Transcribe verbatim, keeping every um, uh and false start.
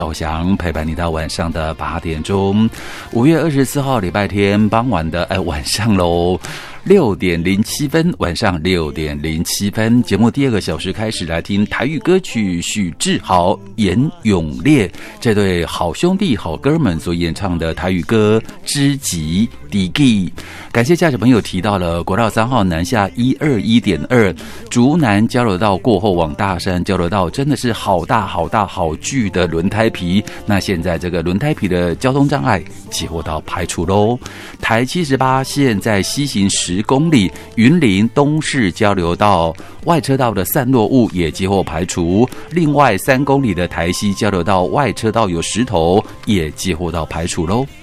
我想陪伴你到晚上的八点钟。五月二十四号礼拜天傍晚的哎晚上喽。六点零七分，晚上六点零七分，节目第二个小时开始，来听台语歌曲许志豪、严永烈这对好兄弟、好哥们所演唱的台语歌《知己知己》。感谢驾驶朋友提到了国道三号南下一二一点二，竹南交流道过后往大山交流道，真的是好大好大好巨的轮胎皮。那现在这个轮胎皮的交通障碍接获到排除喽。台七十八线在西行十公里，云林东势交流道外车道的散落物也接获排除。另外三公里的台西交流道外车道有石头也接获到排除喽。